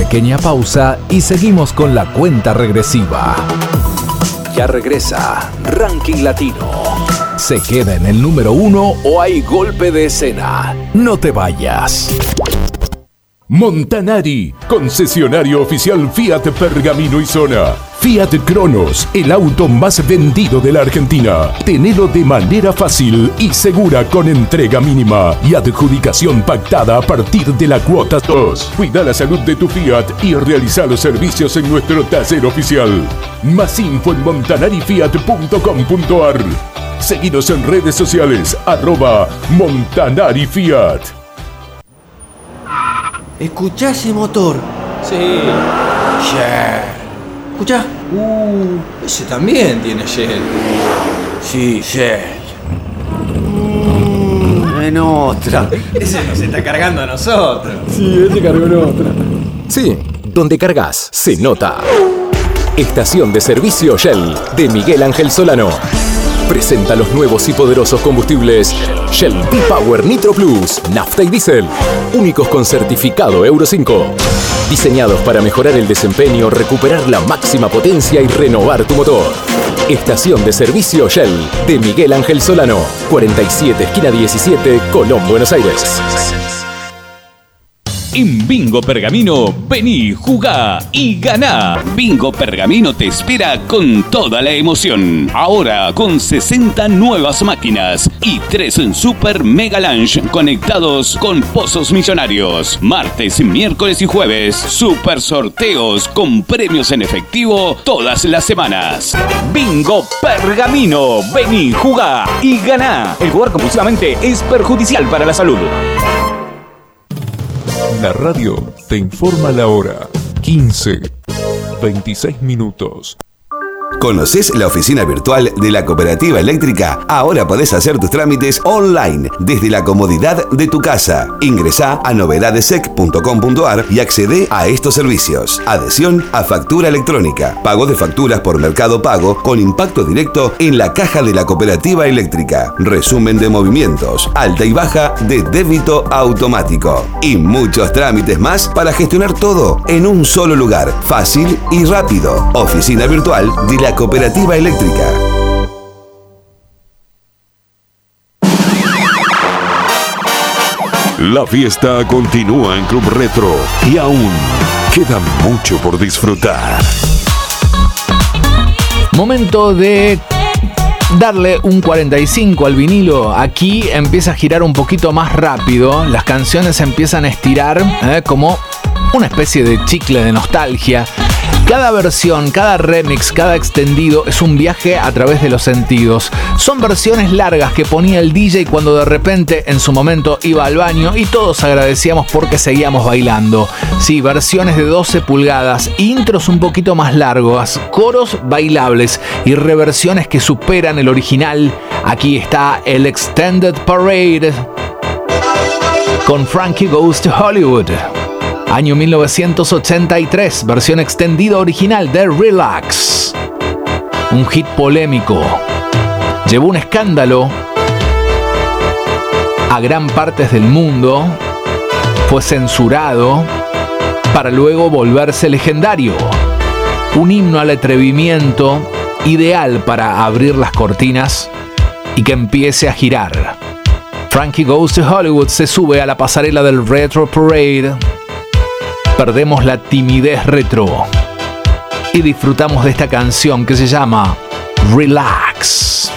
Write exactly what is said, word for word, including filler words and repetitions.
pequeña pausa y seguimos con la cuenta regresiva. Ya regresa Ranking Latino. ¿Se queda en el número uno o hay golpe de escena? No te vayas. Montanari, concesionario oficial Fiat Pergamino y Zona. Fiat Cronos, el auto más vendido de la Argentina. Tenelo de manera fácil y segura con entrega mínima y adjudicación pactada a partir de la cuota dos. Cuida la salud de tu Fiat y realiza los servicios en nuestro taller oficial. Más info en montanari fiat punto com punto ar. Seguidos en redes sociales, arroba Montanari Fiat. ¿Escuchá ese motor? Sí. Shell. ¿Escuchá? Uh, ese también tiene Shell. Sí, Shell. Mm, en otra. Ese nos está cargando a nosotros. Sí, ese cargó en otra. Sí, donde cargas se nota. Estación de servicio Shell de Miguel Ángel Solano. Presenta los nuevos y poderosos combustibles Shell V-Power Nitro Plus, nafta y diésel, únicos con certificado Euro cinco. Diseñados para mejorar el desempeño, recuperar la máxima potencia y renovar tu motor. Estación de servicio Shell de Miguel Ángel Solano, cuarenta y siete, esquina diecisiete, Colón, Buenos Aires. En Bingo Pergamino, vení, jugá y ganá. Bingo Pergamino te espera con toda la emoción. Ahora con sesenta nuevas máquinas y tres en Super Mega Lunch conectados con pozos millonarios. Martes, miércoles y jueves, super sorteos con premios en efectivo todas las semanas. Bingo Pergamino, vení, jugá y ganá. El jugar compulsivamente es perjudicial para la salud. La radio te informa la hora. quince, veintiséis minutos. ¿Conoces la oficina virtual de la Cooperativa Eléctrica? Ahora podés hacer tus trámites online desde la comodidad de tu casa. Ingresá a novedadesec punto com punto ar y accedé a estos servicios. Adhesión a factura electrónica, pago de facturas por Mercado Pago con impacto directo en la caja de la Cooperativa Eléctrica, resumen de movimientos, alta y baja de débito automático y muchos trámites más para gestionar todo en un solo lugar, fácil y rápido. Oficina virtual de la Cooperativa Eléctrica. La fiesta continúa en Club Retro y aún queda mucho por disfrutar. Momento de darle un cuarenta y cinco al vinilo. Aquí empieza a girar un poquito más rápido. Las canciones empiezan a estirar ¿eh? como una especie de chicle de nostalgia. Cada versión, cada remix, cada extendido es un viaje a través de los sentidos. Son versiones largas que ponía el D J cuando de repente en su momento iba al baño y todos agradecíamos porque seguíamos bailando. Sí, versiones de doce pulgadas, intros un poquito más largos, coros bailables y reversiones que superan el original. Aquí está el Extended Parade con Frankie Goes to Hollywood. Año mil novecientos ochenta y tres, versión extendida original de Relax. Un hit polémico. Llevó un escándalo a gran partes del mundo. Fue censurado para luego volverse legendario. Un himno al atrevimiento ideal para abrir las cortinas y que empiece a girar. Frankie Goes to Hollywood se sube a la pasarela del Retro Parade. Perdemos la timidez retro y disfrutamos de esta canción que se llama Relax.